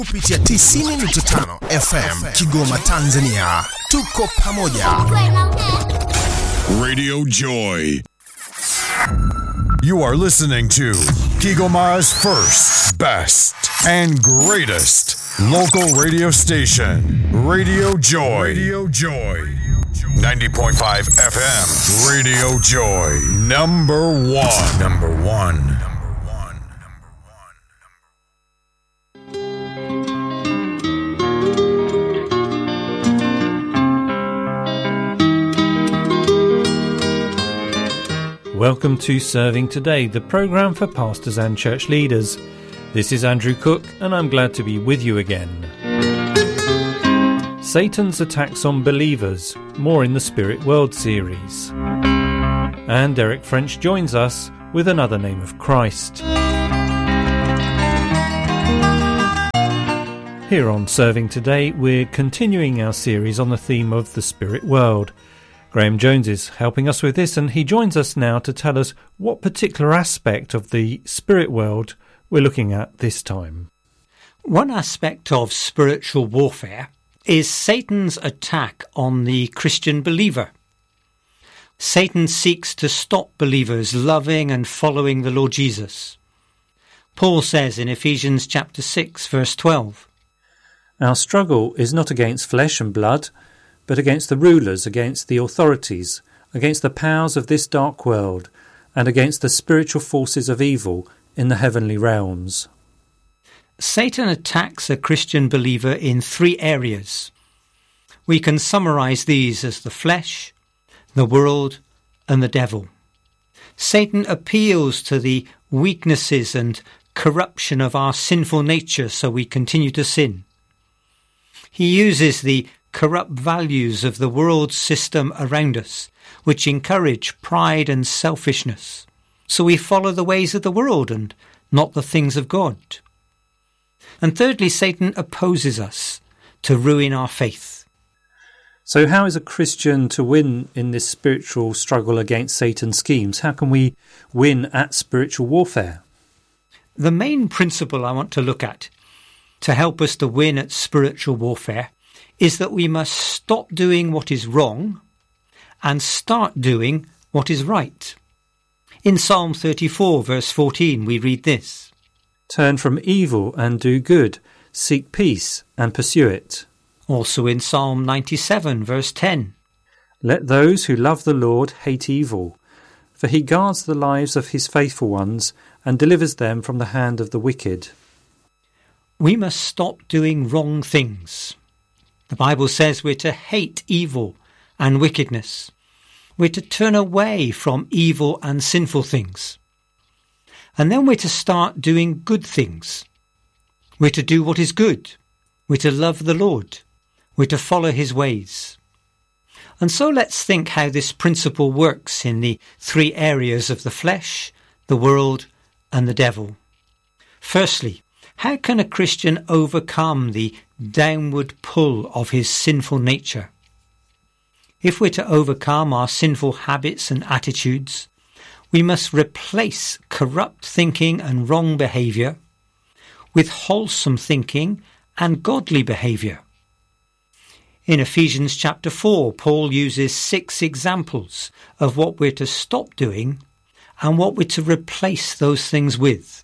kupitia 90.5 FM Kigoma, Tanzania. Tuko pamoja. Radio Joy. You are listening to Kigoma's first, best, and greatest local radio station, Radio Joy. Radio Joy. 90.5 FM, Radio Joy. Number one. Number one. Welcome to Serving Today, the programme for pastors and church leaders. This is Andrew Cook, and I'm glad to be with you again. Satan's attacks on believers, more in the Spirit World series. And Eric French joins us with another name of Christ. Here on Serving Today, we're continuing our series on the theme of the Spirit World. Graham Jones is helping us with this, and he joins us now to tell us what particular aspect of the spirit world we're looking at this time. One aspect of spiritual warfare is Satan's attack on the Christian believer. Satan seeks to stop believers loving and following the Lord Jesus. Paul says in Ephesians chapter 6, verse 12, "Our struggle is not against flesh and blood, but against the rulers, against the authorities, against the powers of this dark world, and against the spiritual forces of evil in the heavenly realms." Satan attacks a Christian believer in three areas. We can summarize these as the flesh, the world, and the devil. Satan appeals to the weaknesses and corruption of our sinful nature so we continue to sin. He uses the corrupt values of the world system around us, which encourage pride and selfishness. So we follow the ways of the world and not the things of God. And thirdly, Satan opposes us to ruin our faith. So how is a Christian to win in this spiritual struggle against Satan's schemes? How can we win at spiritual warfare? The main principle I want to look at to help us to win at spiritual warfare is that we must stop doing what is wrong and start doing what is right. In Psalm 34, verse 14, we read this: "Turn from evil and do good, seek peace and pursue it." Also in Psalm 97, verse 10, "Let those who love the Lord hate evil, for he guards the lives of his faithful ones and delivers them from the hand of the wicked." We must stop doing wrong things. The Bible says we're to hate evil and wickedness. We're to turn away from evil and sinful things. And then we're to start doing good things. We're to do what is good. We're to love the Lord. We're to follow his ways. And so let's think how this principle works in the three areas of the flesh, the world, and the devil. Firstly, how can a Christian overcome the downward pull of his sinful nature? If we're to overcome our sinful habits and attitudes, we must replace corrupt thinking and wrong behaviour with wholesome thinking and godly behaviour. In Ephesians chapter 4, Paul uses 6 examples of what we're to stop doing and what we're to replace those things with.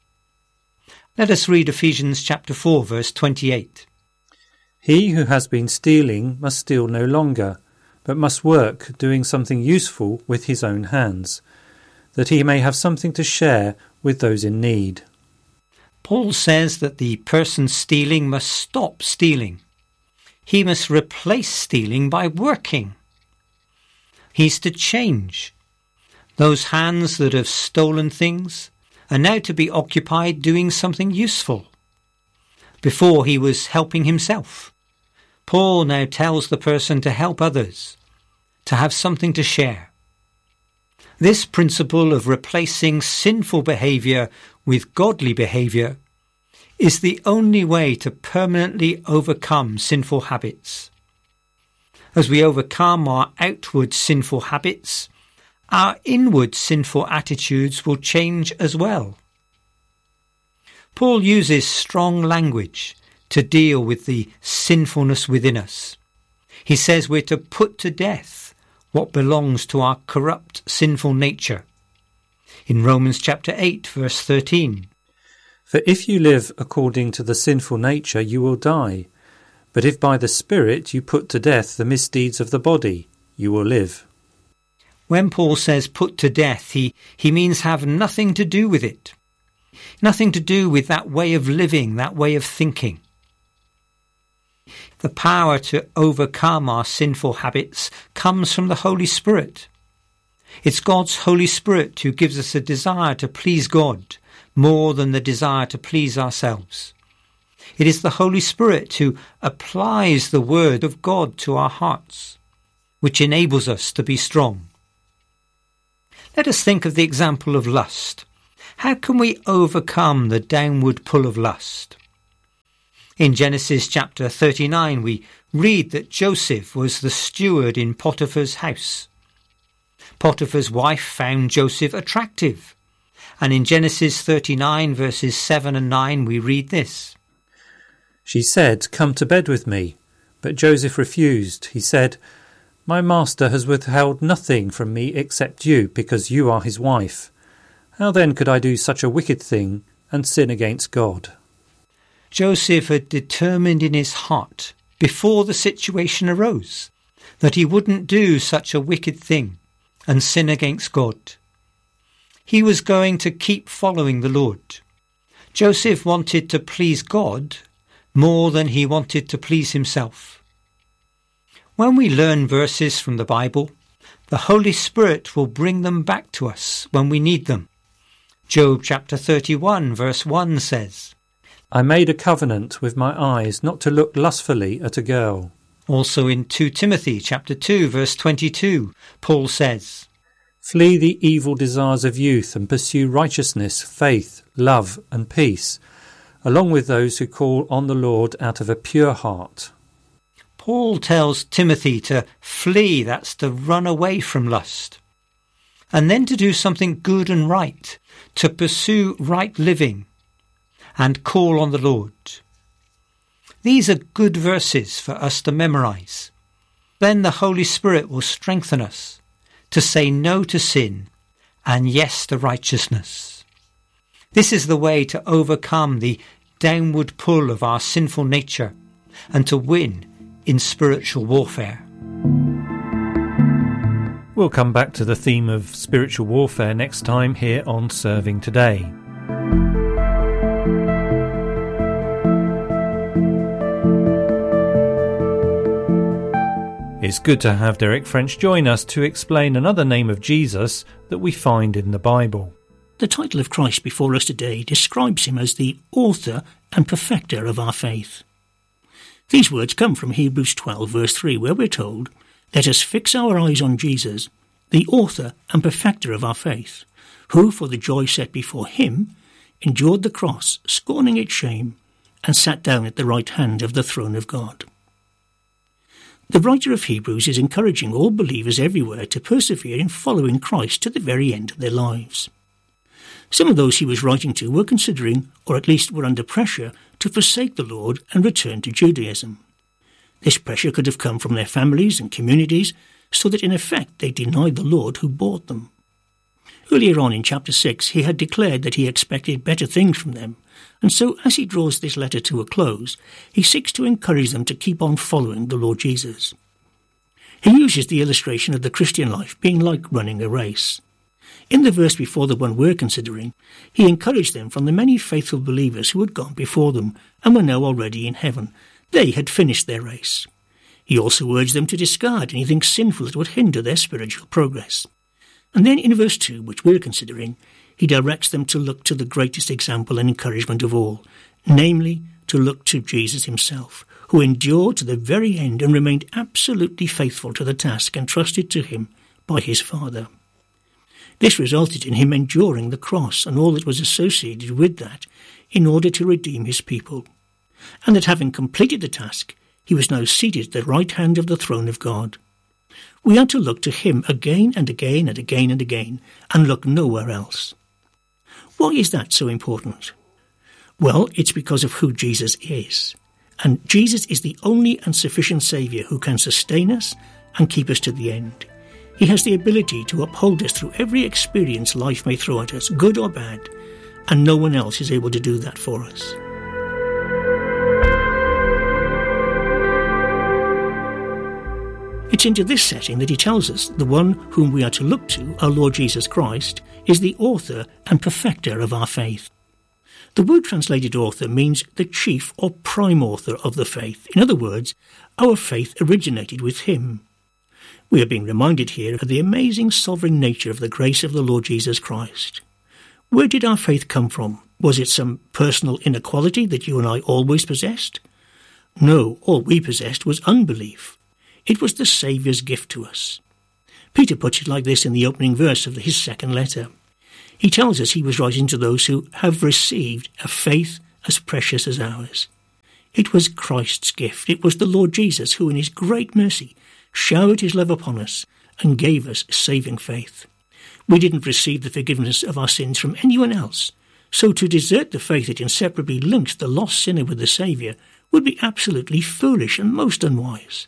Let us read Ephesians chapter 4, verse 28. "He who has been stealing must steal no longer, but must work, doing something useful with his own hands, that he may have something to share with those in need." Paul says that the person stealing must stop stealing. He must replace stealing by working. He's to change. Those hands that have stolen things are now to be occupied doing something useful. Before he was helping himself. Paul now tells the person to help others, to have something to share. This principle of replacing sinful behaviour with godly behaviour is the only way to permanently overcome sinful habits. As we overcome our outward sinful habits, our inward sinful attitudes will change as well. Paul uses strong language to deal with the sinfulness within us. He says we're to put to death what belongs to our corrupt, sinful nature. In Romans chapter 8, verse 13. For if you live according to the sinful nature, you will die. But if by the Spirit you put to death the misdeeds of the body, you will live. When Paul says put to death, he means have nothing to do with it. Nothing to do with that way of living, that way of thinking. The power to overcome our sinful habits comes from the Holy Spirit. It's God's Holy Spirit who gives us a desire to please God more than the desire to please ourselves. It is the Holy Spirit who applies the Word of God to our hearts, which enables us to be strong. Let us think of the example of lust. How can we overcome the downward pull of lust? In Genesis chapter 39, we read that Joseph was the steward in Potiphar's house. Potiphar's wife found Joseph attractive. And in Genesis 39, verses 7 and 9, we read this. She said, "Come to bed with me." But Joseph refused. He said, "My master has withheld nothing from me except you, because you are his wife. How then could I do such a wicked thing and sin against God?" Joseph had determined in his heart, before the situation arose, that he wouldn't do such a wicked thing and sin against God. He was going to keep following the Lord. Joseph wanted to please God more than he wanted to please himself. When we learn verses from the Bible, the Holy Spirit will bring them back to us when we need them. Job chapter 31 verse 1 says, "I made a covenant with my eyes not to look lustfully at a girl." Also in 2 Timothy chapter 2 verse 22, Paul says, "Flee the evil desires of youth and pursue righteousness, faith, love and peace, along with those who call on the Lord out of a pure heart." Paul tells Timothy to flee, that's to run away from lust, and then to do something good and right, to pursue right living and call on the Lord. These are good verses for us to memorize. Then the Holy Spirit will strengthen us to say no to sin and yes to righteousness. This is the way to overcome the downward pull of our sinful nature and to win in spiritual warfare. We'll come back to the theme of spiritual warfare next time here on Serving Today. It's good to have Derek French join us to explain another name of Jesus that we find in the Bible. The title of Christ before us today describes him as the author and perfecter of our faith. These words come from Hebrews 12 verse 3, where we're told, "Let us fix our eyes on Jesus, the author and perfecter of our faith, who for the joy set before him endured the cross, scorning its shame, and sat down at the right hand of the throne of God." The writer of Hebrews is encouraging all believers everywhere to persevere in following Christ to the very end of their lives. Some of those he was writing to were considering, or at least were under pressure, to forsake the Lord and return to Judaism. This pressure could have come from their families and communities, so that in effect they denied the Lord who bought them. Earlier on in chapter 6 he had declared that he expected better things from them, and so as he draws this letter to a close, he seeks to encourage them to keep on following the Lord Jesus. He uses the illustration of the Christian life being like running a race. In the verse before the one we're considering, he encouraged them from the many faithful believers who had gone before them and were now already in heaven. They had finished their race. He also urged them to discard anything sinful that would hinder their spiritual progress. And then in verse 2, which we're considering, he directs them to look to the greatest example and encouragement of all, namely to look to Jesus himself, who endured to the very end and remained absolutely faithful to the task entrusted to him by his Father. This resulted in him enduring the cross and all that was associated with that in order to redeem his people, and that having completed the task, he was now seated at the right hand of the throne of God. We are to look to him again and again and again and again, and look nowhere else. Why is that so important? Well, it's because of who Jesus is. And Jesus is the only and sufficient Saviour who can sustain us and keep us to the end. He has the ability to uphold us through every experience life may throw at us, good or bad, and no one else is able to do that for us. It's into this setting that he tells us the one whom we are to look to, our Lord Jesus Christ, is the author and perfecter of our faith. The word translated author means the chief or prime author of the faith. In other words, our faith originated with him. We are being reminded here of the amazing sovereign nature of the grace of the Lord Jesus Christ. Where did our faith come from? Was it some personal inequality that you and I always possessed? No, all we possessed was unbelief. It was the Saviour's gift to us. Peter puts it like this in the opening verse of his second letter. He tells us he was writing to those who have received a faith as precious as ours. It was Christ's gift. It was the Lord Jesus who in his great mercy showered his love upon us and gave us saving faith. We didn't receive the forgiveness of our sins from anyone else, so to desert the faith that inseparably links the lost sinner with the Saviour would be absolutely foolish and most unwise.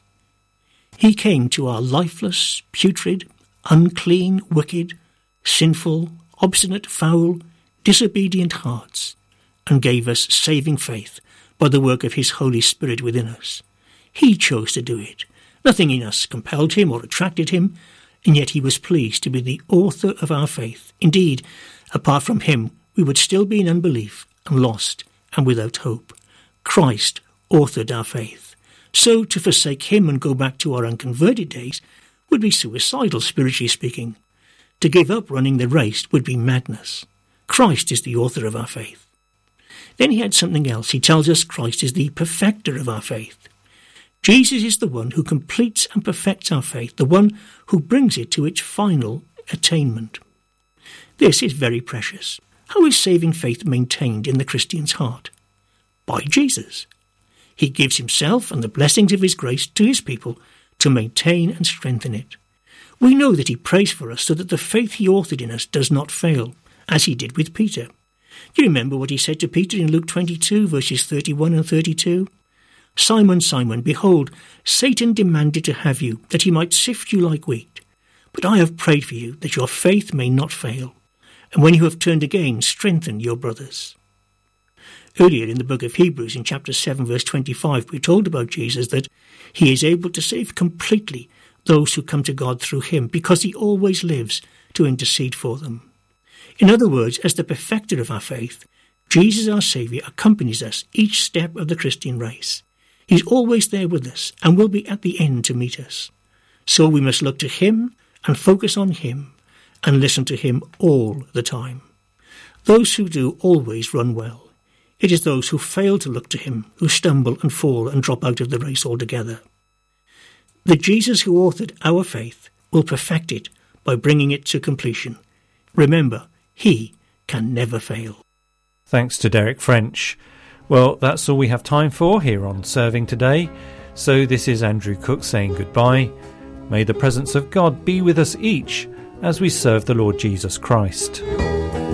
He came to our lifeless, putrid, unclean, wicked, sinful, obstinate, foul, disobedient hearts, and gave us saving faith by the work of his Holy Spirit within us. He chose to do it. Nothing in us compelled him or attracted him, and yet he was pleased to be the author of our faith. Indeed, apart from him, we would still be in unbelief and lost and without hope. Christ authored our faith. So to forsake him and go back to our unconverted days would be suicidal, spiritually speaking. To give up running the race would be madness. Christ is the author of our faith. Then he had something else. He tells us Christ is the perfecter of our faith. Jesus is the one who completes and perfects our faith, the one who brings it to its final attainment. This is very precious. How is saving faith maintained in the Christian's heart? By Jesus. He gives himself and the blessings of his grace to his people to maintain and strengthen it. We know that he prays for us so that the faith he authored in us does not fail, as he did with Peter. Do you remember what he said to Peter in Luke 22, verses 31 and 32? Simon, Simon, behold, Satan demanded to have you, that he might sift you like wheat. But I have prayed for you, that your faith may not fail. And when you have turned again, strengthen your brothers. Earlier in the book of Hebrews, in chapter 7, verse 25, we told about Jesus that he is able to save completely those who come to God through him, because he always lives to intercede for them. In other words, as the perfecter of our faith, Jesus our Saviour accompanies us each step of the Christian race. He's always there with us and will be at the end to meet us. So we must look to him and focus on him and listen to him all the time. Those who do always run well. It is those who fail to look to him who stumble and fall and drop out of the race altogether. The Jesus who authored our faith will perfect it by bringing it to completion. Remember, he can never fail. Thanks to Derek French. Well, that's all we have time for here on Serving Today. So this is Andrew Cook saying goodbye. May the presence of God be with us each as we serve the Lord Jesus Christ.